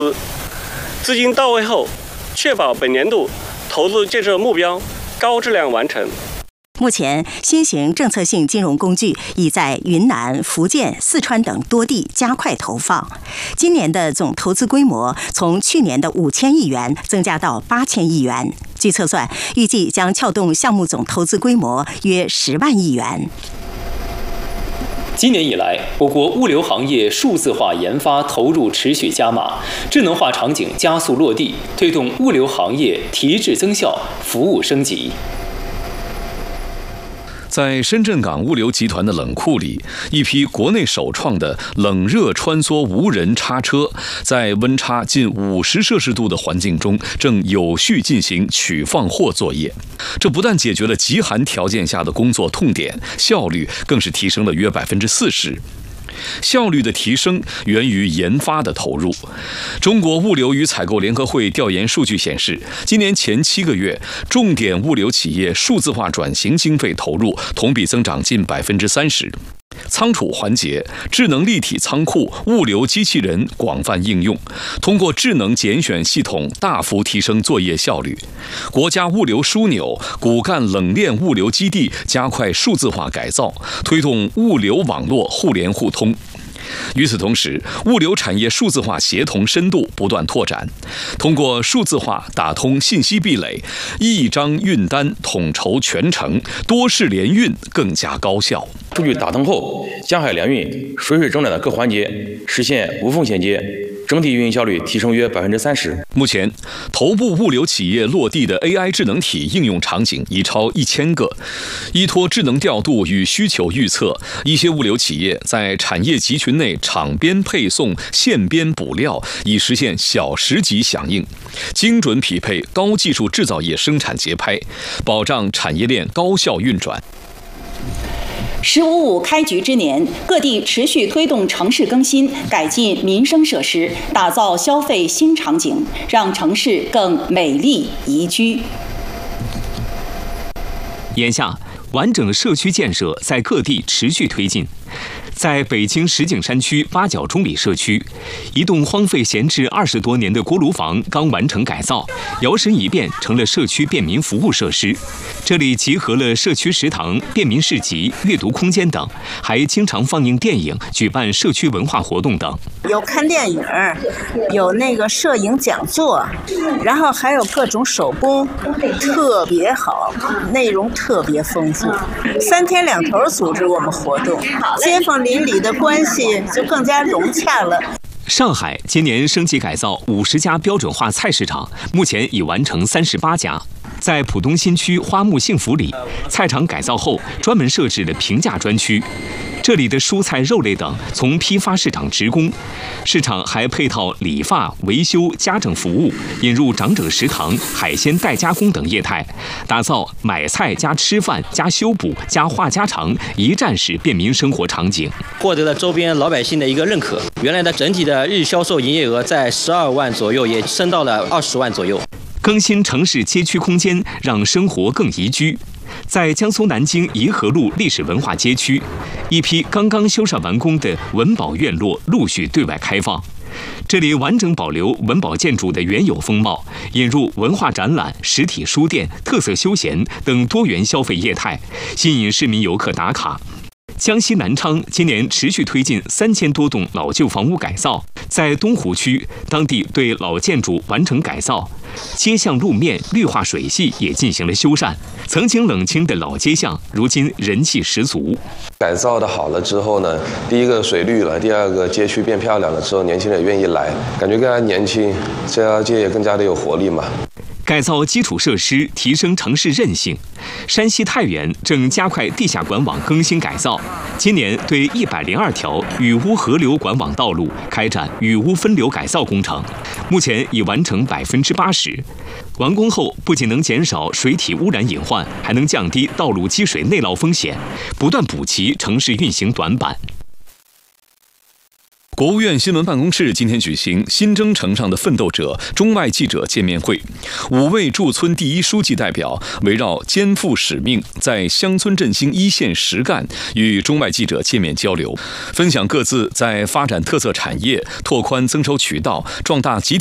资金到位后，确保本年度投资建设目标高质量完成。 目前，新型政策性金融工具已在云南、福建、四川等多地加快投放。今年的总投资规模从去年的5000亿元增加到8000亿元。据测算，预计将撬动项目总投资规模约10万亿元。 今年以来，我国物流行业数字化研发投入持续加码，智能化场景加速落地，推动物流行业提质增效、服务升级。 在深圳港物流集团的冷库里，一批国内首创的冷热穿梭无人叉车，在温差近50摄氏度的环境中，正有序进行取放货作业。这不但解决了极寒条件下的工作痛点，效率更是提升了约40%。效率的提升源于研发的投入。中国物流与采购联合会调研数据显示，今年前7个月，重点物流企业数字化转型经费投入同比增长近30%。仓储环节、智能立体仓库、物流机器人广泛应用，通过智能拣选系统大幅提升作业效率。国家物流枢纽、骨干冷链物流基地加快数字化改造，推动物流网络互联互通。与此同时，物流产业数字化协同深度不断拓展，通过数字化打通信息壁垒，一张运单统筹全程，多式联运更加高效。 数据打通后，江海联运、水水整转的各环节实现无缝衔接，整体运营效率提升约30%。 目前，头部物流企业落地的 AI 智能体应用场景已超1000个。依托智能调度与需求预测，一些物流企业在产业集群内场边配送、线边补料，以实现小时级响应，精准匹配高技术制造业生产节拍，保障产业链高效运转。 “15+5”开局之年，各地持续推动城市更新，改进民生设施，打造消费新场景，让城市更美丽宜居。 眼下，完整社区建设在各地持续推进。在北京石景山区八角中里社区，一栋荒废闲置20多年的锅炉房刚完成改造，摇身一变成了社区便民服务设施。这里集合了社区食堂、便民市集、阅读空间等，还经常放映电影、举办社区文化活动等。 有看电影，有那个摄影讲座，然后还有各种手工，特别好，内容特别丰富。3天2头组织我们活动，街坊邻里的关系就更加融洽了。 上海今年升级改造50家标准化菜市场，目前已完成38家。在浦东新区花木幸福里，菜场改造后专门设置了平价专区，这里的蔬菜、肉类等从批发市场直供，市场还配套理发、维修、家政服务，引入长者食堂、海鲜代加工等业态，打造买菜加吃饭加修补加话家常一站式便民生活场景， 获得了周边老百姓的一个认可。原来的整体的日销售营业额在12万左右，也升到了20万左右。 更新城市街区空间，让生活更宜居。在江苏南京颐和路历史文化街区，一批刚刚修缮完工的文保院落陆续对外开放。这里完整保留文保建筑的原有风貌，引入文化展览、实体书店、特色休闲等多元消费业态，吸引市民游客打卡。江西南昌今年持续推进3000多栋老旧房屋改造，在东湖区，当地对老建筑完成改造，街巷路面、绿化水系也进行了修缮。曾经冷清的老街巷，如今人气十足。 改造的好了之后呢，第一个水绿了，第二个街区变漂亮了之后，年轻人也愿意来，感觉更加年轻，这条街也更加的有活力嘛。 改造基础设施，提升城市韧性。山西太原正加快地下管网更新改造，今年对102条雨污河流管网道路开展雨污分流改造工程，目前已完成80%。完工后，不仅能减少水体污染隐患，还能降低道路积水内涝风险，不断补齐城市运行短板。 国务院新闻办公室今天举行新征程上的奋斗者中外记者见面会，5位驻村第一书记代表围绕肩负使命，在乡村振兴一线实干，与中外记者见面交流，分享各自在发展特色产业、拓宽增收渠道、壮大集体